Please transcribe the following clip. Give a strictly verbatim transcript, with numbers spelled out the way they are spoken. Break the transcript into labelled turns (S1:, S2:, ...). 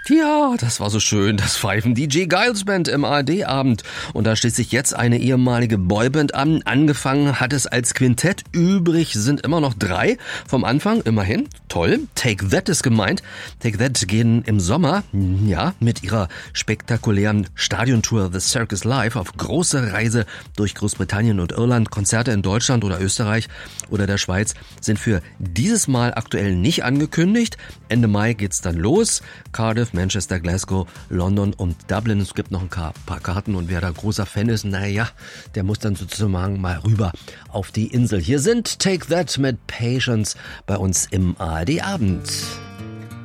S1: Ja, das war so schön, das Pfeifen D J Giles Band im A R D-Abend. Und da schließt sich jetzt eine ehemalige Boyband an. Angefangen hat es als Quintett, übrig sind immer noch drei. Vom Anfang immerhin, toll. Take That ist gemeint. Take That gehen im Sommer, ja, mit ihrer spektakulären Stadiontour The Circus Live auf große Reise durch Großbritannien und Irland. Konzerte in Deutschland oder Österreich oder der Schweiz sind für dieses Mal aktuell nicht angekündigt. Ende Mai geht's dann los. Cardiff, Manchester, Glasgow, London und Dublin. Es gibt noch ein paar Karten und wer da großer Fan ist, naja, der muss dann sozusagen mal rüber auf die Insel. Hier sind Take That mit Patience bei uns im A R D-Abend.